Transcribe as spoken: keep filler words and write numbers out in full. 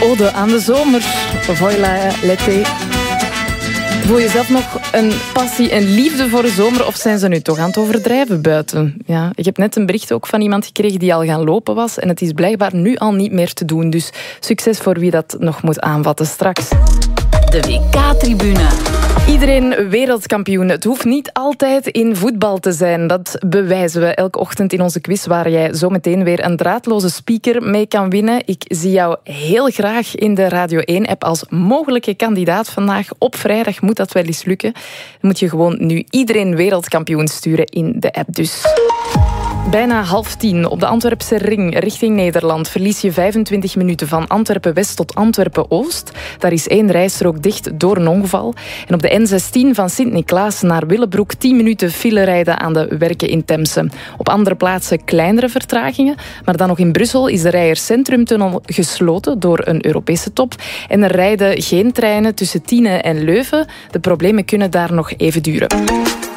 ode aan de zomer. Voilà, l'été. Voel je zelf nog een passie en liefde voor de zomer of zijn ze nu toch aan het overdrijven buiten? Ja, ik heb net een bericht ook van iemand gekregen die al gaan lopen was en het is blijkbaar nu al niet meer te doen. Dus succes voor wie dat nog moet aanvatten straks. De W K-tribune. Iedereen wereldkampioen. Het hoeft niet altijd in voetbal te zijn. Dat bewijzen we elke ochtend in onze quiz, waar jij zo meteen weer een draadloze speaker mee kan winnen. Ik zie jou heel graag in de Radio één-app als mogelijke kandidaat vandaag. Op vrijdag moet dat wel eens lukken. Dan moet je gewoon nu iedereen wereldkampioen sturen in de app dus. Bijna half tien op de Antwerpse ring richting Nederland verlies je vijfentwintig minuten van Antwerpen-West tot Antwerpen-Oost. Daar is één rijstrook dicht door een ongeval. En op de N zestien van Sint-Niklaas naar Willebroek tien minuten file rijden aan de werken in Temse. Op andere plaatsen kleinere vertragingen, maar dan nog in Brussel is de Rijers Centrumtunnel gesloten door een Europese top. En er rijden geen treinen tussen Tiene en Leuven. De problemen kunnen daar nog even duren.